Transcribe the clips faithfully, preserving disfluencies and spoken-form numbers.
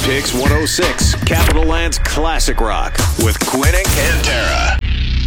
Pix one oh six, Capital Land's Classic Rock with Quinn and Cantera.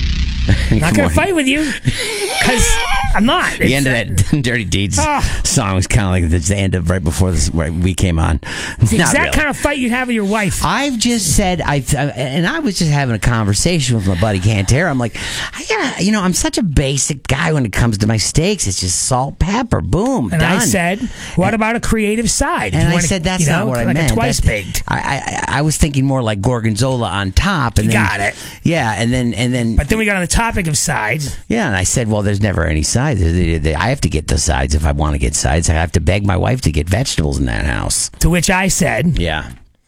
Not going to fight with you, because I'm not. The end of that Dirty Deeds oh. song was kind of like the end of right before this, right, we came on. It's the exact really. kind of fight you'd have with your wife. I've just said, I and I was just having a conversation with my buddy Cantera. I'm like, I gotta, you know, I'm such a basic guy when it comes to my steaks. It's just salt, pepper, boom, and done. I said, what and, about a creative side? And I wanna, said, that's you know, not what like I meant. A twice baked. I, I I was thinking more like gorgonzola on top. And you then, got it. Yeah, and then and then. But then we got on the topic of sides. Yeah, and I said, well, there's never any sides. I have to get the sides if I want to get sides. I have to beg my wife to get vegetables in that house. To which I said, yeah.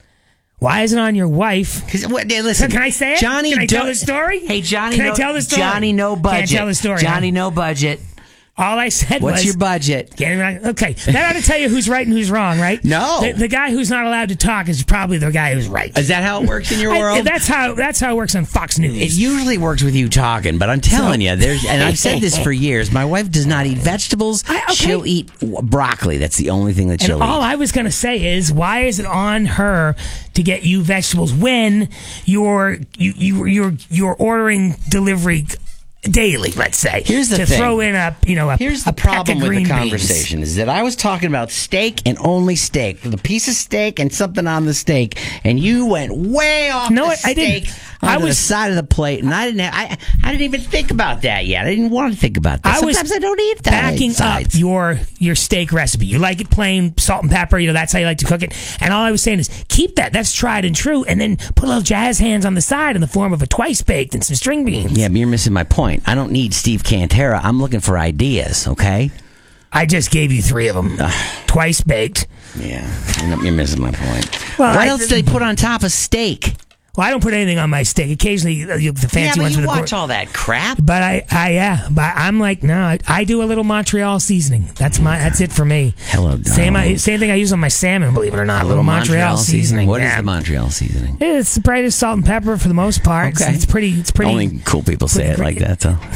Why isn't it on your wife? Because what? Listen, can I say it? Johnny, can I do- tell the story? Hey, Johnny, can no, I tell the story? Johnny, no budget. Can't tell the story. Johnny, huh? no budget. All I said What's was... your budget? Okay, that ought to tell you who's right and who's wrong, right? No. The, the guy who's not allowed to talk is probably the guy who's right. Is that how it works in your I, world? That's how That's how it works on Fox News. It usually works with you talking, but I'm telling so, you, there's, and I've said this for years, my wife does not eat vegetables. I, okay. She'll eat broccoli. That's the only thing that she'll and all eat. All I was going to say is, why is it on her to get you vegetables when you're, you, you, you're, you're ordering delivery daily, let's say. Here's the to thing. throw in a, you know, a Here's the a problem with the conversation beans. is that I was talking about steak and only steak, the piece of steak and something on the steak, and you went way off no, the I steak didn't. onto I was the side of the plate, and I didn't. Have, I I didn't even think about that yet. I didn't want to think about that. I Sometimes was I don't eat that. Backing sides. up your your steak recipe. You like it plain, salt and pepper. You know that's how you like to cook it. And all I was saying is keep that. That's tried and true. And then put a little jazz hands on the side in the form of a twice baked and some string beans. Yeah, but you're missing my point. I don't need Steve Cantera. I'm looking for ideas. Okay. I just gave you three of them. Twice baked. Yeah, you're missing my point. Well, what I, else do they put on top of steak? Well, I don't put anything on my steak. Occasionally, uh, the fancy yeah, but ones. you with watch the, all that crap. But I, I, yeah, but I'm like, no, I, I do a little Montreal seasoning. That's my, that's it for me. Hello, Donald. Same, I, same thing I use on my salmon. Believe it or not, a little, little Montreal, Montreal seasoning. seasoning. What yeah. is the Montreal seasoning? It's the brightest salt and pepper for the most part. Okay, it's, it's pretty. It's pretty. Only cool people say it like that, though.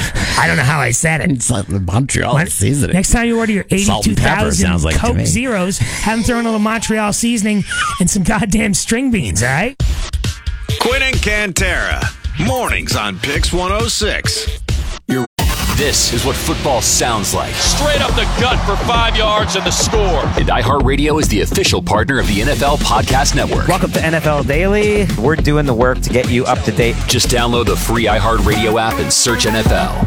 I don't know how I said it. It's like the Montreal what? seasoning. Next time you order your eighty-two thousand like Coke Zeros, have them throw in a little Montreal seasoning and some goddamn string beans. All right. Quinn and Cantera, mornings on Pix one oh six. You're- this is what football sounds like. Straight up the gut for five yards and the score. And iHeartRadio is the official partner of the N F L Podcast Network. Welcome to N F L Daily. We're doing the work to get you up to date. Just download the free iHeartRadio app and search N F L.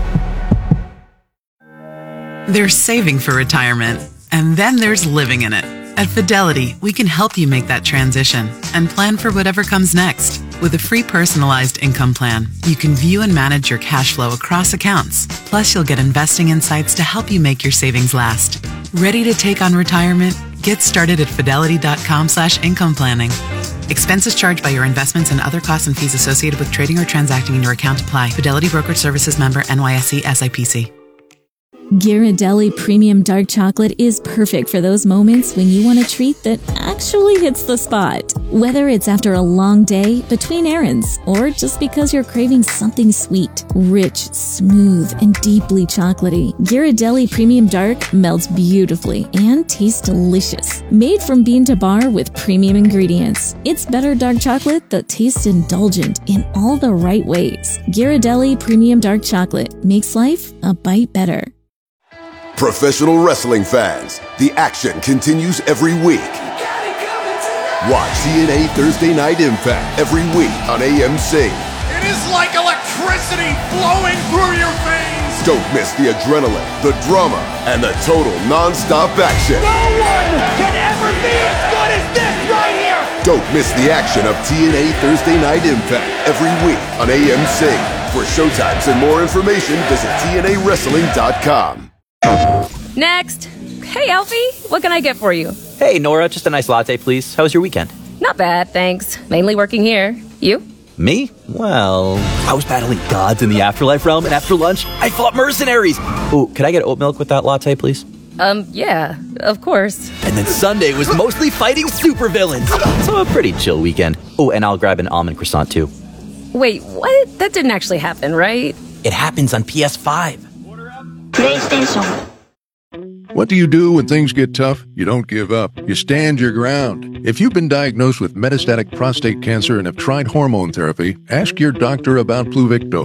There's saving for retirement, and then there's living in it. At Fidelity, we can help you make that transition and plan for whatever comes next. With a free personalized income plan, you can view and manage your cash flow across accounts. Plus, you'll get investing insights to help you make your savings last. Ready to take on retirement? Get started at fidelity.com slash income planning. Expenses charged by your investments and other costs and fees associated with trading or transacting in your account apply. Fidelity Brokerage Services member N Y S E S I P C. Ghirardelli Premium Dark Chocolate is perfect for those moments when you want a treat that actually hits the spot. Whether it's after a long day, between errands, or just because you're craving something sweet, rich, smooth, and deeply chocolatey, Ghirardelli Premium Dark melts beautifully and tastes delicious. Made from bean to bar with premium ingredients, it's better dark chocolate that tastes indulgent in all the right ways. Ghirardelli Premium Dark Chocolate makes life a bite better. Professional wrestling fans, the action continues every week. Watch T N A Thursday Night Impact every week on A M C. It is like electricity flowing through your veins. Don't miss the adrenaline, the drama, and the total non-stop action. No one can ever be as good as this right here. Don't miss the action of T N A Thursday Night Impact every week on A M C. For showtimes and more information, visit T N A wrestling dot com. Next. Hey, Alfie. What can I get for you? Hey, Nora. Just a nice latte, please. How was your weekend? Not bad, thanks. Mainly working here. You? Me? Well, I was battling gods in the afterlife realm, and after lunch, I fought mercenaries. Ooh, could I get oat milk with that latte, please? Um, yeah, of course. And then Sunday was mostly fighting supervillains. So a pretty chill weekend. Oh, and I'll grab an almond croissant, too. Wait, what? That didn't actually happen, right? It happens on P S five. PlayStation. What do you do when things get tough? You don't give up. You stand your ground. If you've been diagnosed with metastatic prostate cancer and have tried hormone therapy, ask your doctor about Pluvicto.